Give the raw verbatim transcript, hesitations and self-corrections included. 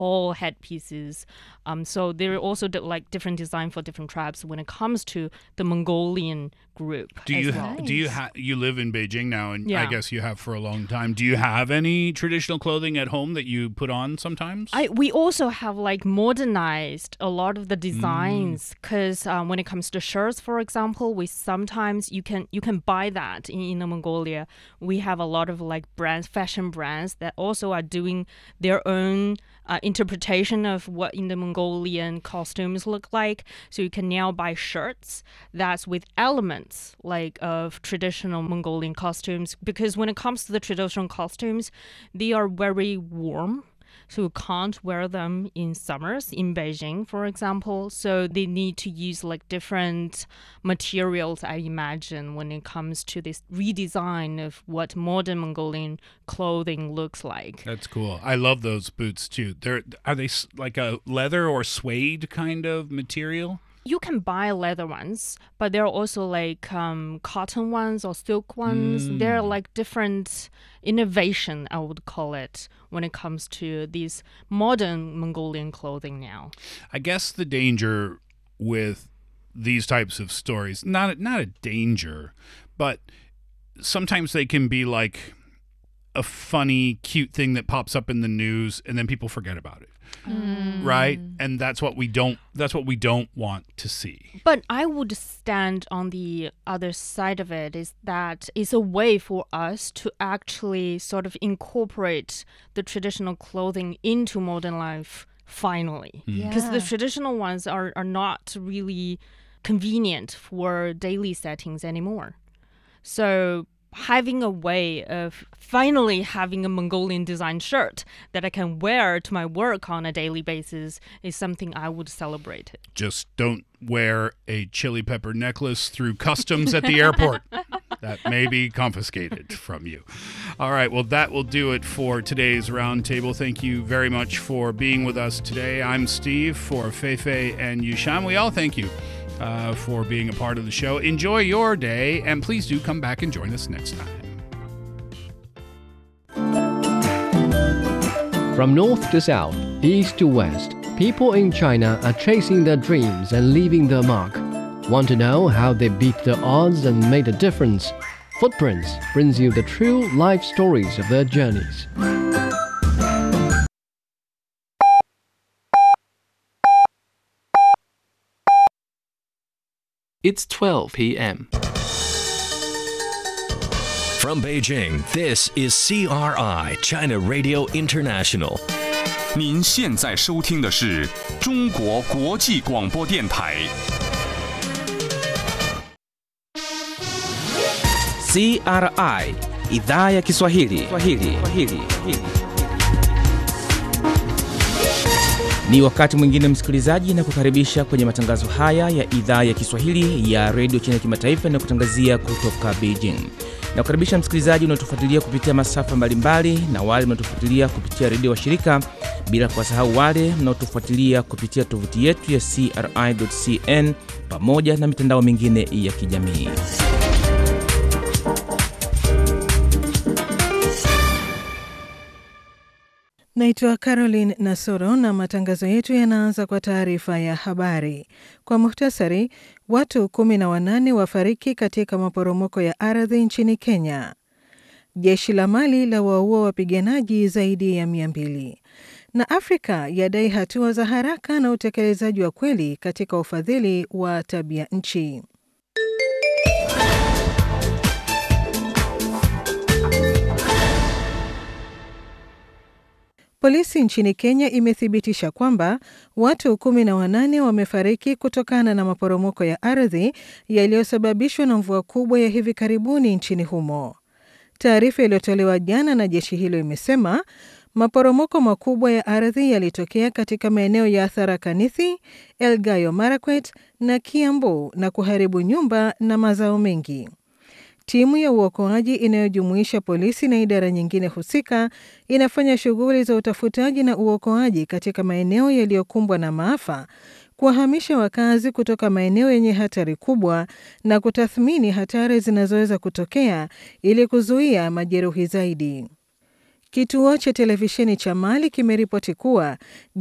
all headpieces. Um, so there are also like different design for different tribes when it comes to the Mongolian group. Do you as well. do you ha- you live in Beijing now, and Yeah. I guess you have for a long time. Do you have any traditional clothing at home that you put on sometimes? I we also have like modernized a lot of the designs because um, when it comes to shirts, for example, we sometimes you can you can buy that in Inner Mongolia. We have a lot of like brands, fashion brands that also are doing their own uh, interpretation of what Inner Mongolian costumes look like. So you can now buy shirts that's with elements like of traditional Mongolian costumes, because when it comes to the traditional costumes, they are very warm. So you can't wear them in summers in Beijing, for example. So they need to use like different materials, I imagine, when it comes to this redesign of what modern Mongolian clothing looks like. That's cool. I love those boots too. They're are they s- like a leather or suede kind of material? You can buy leather ones, but there are also like um, cotton ones or silk ones. Mm. They're like different innovation, I would call it, when it comes to these modern Mongolian clothing now. I guess the danger with these types of stories, not not a danger, but sometimes they can be like a funny, cute thing that pops up in the news and then people forget about it. Mm. Right? And that's what we don't that's what we don't want to see. But I would stand on the other side of it, is that it's a way for us to actually sort of incorporate the traditional clothing into modern life finally. Because Yeah. the traditional ones are, are not really convenient for daily settings anymore. So having a way of finally having a Mongolian designed shirt that I can wear to my work on a daily basis is something I would celebrate. Just don't wear a chili pepper necklace through customs at the airport. That may be confiscated from you. All right, well, that will do it for today's roundtable. Thank you very much for being with us today. I'm Steve for Feifei and Yushan. We all thank you uh, for being a part of the show. Enjoy your day, and please do come back and join us next time. From north to south, east to west, people in China are chasing their dreams and leaving their mark. Want to know how they beat the odds and made a difference? Footprints brings you the true life stories of their journeys. It's twelve p.m. From Beijing, this is C R I China Radio International. 您现在收听的是中国国际广播电台。 C R I Idhaa ya Kiswahili. Swahili. Swahili. Ni wakati mwingine msikilizaji, na kukaribisha kwenye matangazo haya ya idhaa ya Kiswahili ya Radio China Kimataifa na kutangazia kutoka Beijing. Na kukaribisha msikilizaji unaotufuatilia kupitia masafa mbalimbali na wale mnaotufuatilia kupitia redio wa shirika, bila kuwasahau wale mnaotufuatilia kupitia tovuti yetu ya c r i dot c n pamoja na mitandao mingine ya kijamii. Naitwa Caroline Nasoro na matangazo yetu yanaanza kwa taarifa ya habari. Kwa muhtasari, watu kumi na wanane wafariki katika maporomoko ya ardhi nchini Kenya. Jeshi la Mali la waua wapiganaji zaidi ya mia mbili. Na Afrika yadai hatua za haraka na utekelezaji wa kweli katika ufadhili wa tabia nchi. Polisi nchini Kenya imethibitisha kwamba watu kumi na wanane wamefariki kutokana na maporomoko ya ardhi yaliyosababishwa na mvua kubwa ya hivi karibuni nchini humo. Taarifa iliyotolewa jana na jeshi hilo imesema maporomoko makubwa ya ardhi yalitokea katika maeneo ya Tharaka Nithi, Elgeyo Marakwet na Kiambu na kuharibu nyumba na mazao mengi. Timu ya uokoaji inayojumuisha polisi na idara nyingine husika inafanya shughuli za utafutaji na uokoaji katika maeneo yaliyokumbwa na maafa, kuwahamisha wakazi kutoka maeneo yenye hatari kubwa na kutathmini hatari zinazoweza kutokea ili kuzuia majeruhi zaidi. Kituo cha televisheni cha Mali kimeripoti kuwa